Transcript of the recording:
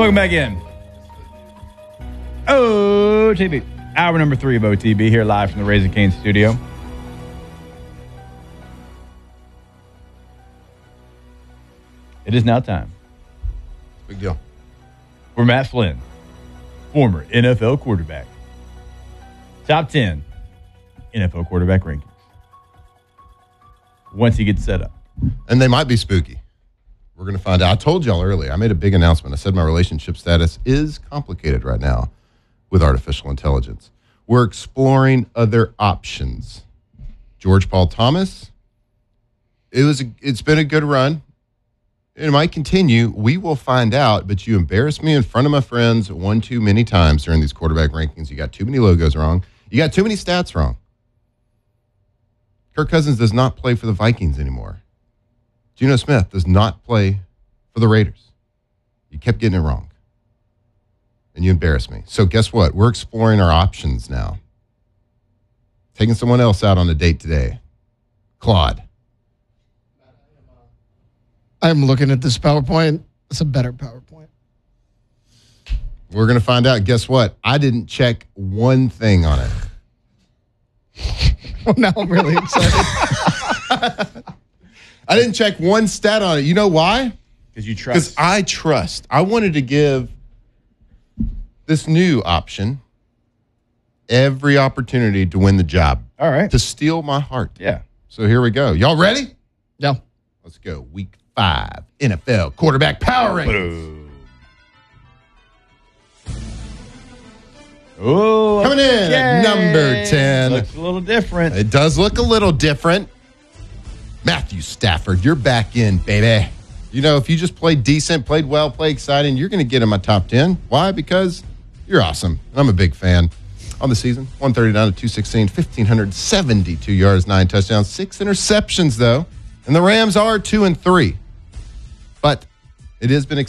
Welcome back in. OTB. Hour number 3 of OTB here live from the Raising Cane's studio. It is now time. Big deal. For Matt Flynn, former NFL quarterback. Top 10 NFL quarterback rankings. Once he gets set up. And they might be spooky. We're going to find out. I told y'all earlier, I made a big announcement. I said my relationship status is complicated right now with artificial intelligence. We're exploring other options. George Paul Thomas, it's been a good run. It might continue. We will find out, but you embarrassed me in front of my friends one too many times during these quarterback rankings. You got too many logos wrong. You got too many stats wrong. Kirk Cousins does not play for the Vikings anymore. Geno Smith does not play for the Raiders. You kept getting it wrong. And you embarrassed me. So guess what? We're exploring our options now. Taking someone else out on a date today. Claude. I'm looking at this PowerPoint. It's a better PowerPoint. We're going to find out. Guess what? I didn't check one thing on it. Well, now I'm really excited. I didn't check one stat on it. You know why? Because you trust. Because I trust. I wanted to give this new option every opportunity to win the job. All right. To steal my heart. Yeah. So here we go. Y'all ready? Yeah. Let's go. Week 5 NFL quarterback power rankings. Oh, Coming in at number 10. Looks a little different. It does look a little different. Matthew Stafford, you're back in, baby. You know, if you just played decent, played well, played exciting, you're going to get in my top 10. Why? Because you're awesome. I'm a big fan. On the season, 139 to 216, 1,572 yards, 9 touchdowns, 6 interceptions, though. And the Rams are 2-3. But it has been